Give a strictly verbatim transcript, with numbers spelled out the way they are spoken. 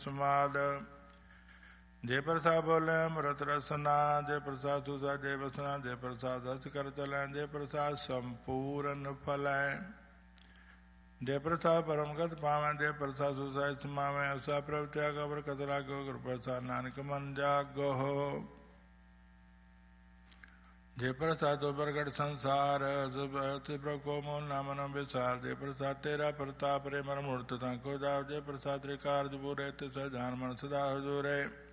ਸਮਾਦ। ਜੇ ਪ੍ਰਸਾਦ ਬੋਲੇ ਅੰਮ੍ਰਿਤ ਰਸਨਾ, ਜੇ ਪ੍ਰਸਾਦ ਸੁਸਾ ਜੇ ਵਸਨਾ, ਜੇ ਪ੍ਰਸਾਦ ਅਸ ਕਰ ਚਲੈ, ਜੇ ਪ੍ਰਸਾਦ ਸੰਪੂਰਨ ਫਲੈ। ਜੇ ਪ੍ਰਸਾਦ ਪਰਮਗਤ ਪਾਵੈ, ਜੇ ਪ੍ਰਸਾਦ ਸੁਸਾ ਸਮਾਵੈ, ਉਸਾ ਪ੍ਰਭ ਤਿਆਗ ਅਵਰ ਕਤ ਲਾਗੋ, ਗੁਰ ਪ੍ਰਸਾਦ ਨਾਨਕ ਮਨ ਜਾਗੋ। ਜੇ ਪ੍ਰਸਾਦ ਤੋਂ ਪ੍ਰਗਟ ਸੰਸਾਰ, ਤੇ ਪ੍ਰਭ ਕੋ ਮੋਹ ਨਾਮ ਨ ਵਿਸਾਰ। ਜੇ ਪ੍ਰਸਾਦ ਤੇਰਾ ਪ੍ਰਤਾਪ ਰੇ ਮਨ ਮੂਰਤ ਤਾਂ ਕੋ ਜਾਓ, ਜੇ ਪ੍ਰਸਾਦ ਤੇਰੇ ਕਾਰਜ ਪੂਰੇ, ਤੇ ਸਹਿ ਜਾਨ ਮਨ ਸਦਾ ਹਜੂਰੇ।